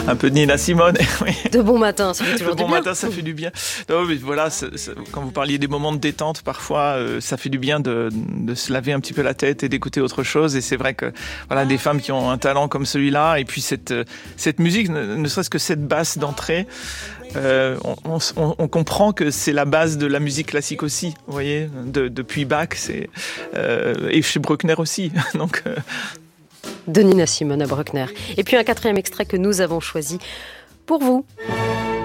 un peu de Nina Simone. Oui. De bon matin, ça fait toujours de du bon bien. matin, ça fait du bien. Non, mais voilà, quand vous parliez des moments de détente, parfois, ça fait du bien de se laver un petit peu la tête et d'écouter autre chose. Et c'est vrai que voilà, des femmes qui ont un talent comme celui-là, et puis cette musique, ne serait-ce que cette basse d'entrée, on comprend que c'est la base de la musique classique aussi. Vous voyez, depuis Bach, et chez Bruckner aussi. Donc de Nina Simone à Bruckner. Et puis un quatrième extrait que nous avons choisi pour vous.